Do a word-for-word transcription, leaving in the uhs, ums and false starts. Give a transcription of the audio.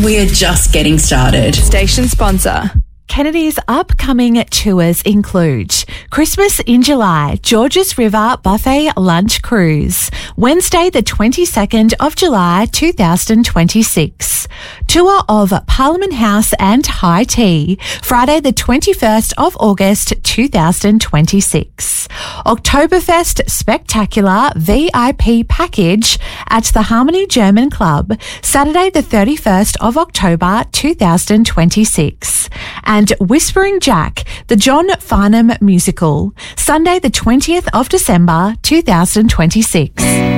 We are just getting started. Station sponsor. Kennedy's upcoming tours include Christmas in July, Georges River Buffet Lunch Cruise, Wednesday the twenty-second of July two thousand twenty-six. Tour of Parliament House and High Tea, Friday the twenty-first of August two thousand twenty-six. Oktoberfest Spectacular V I P Package at the Harmony German Club, Saturday the thirty-first of October two thousand twenty-six. And Whispering Jack, the John Farnham Musical, Sunday the twentieth of December two thousand twenty-six.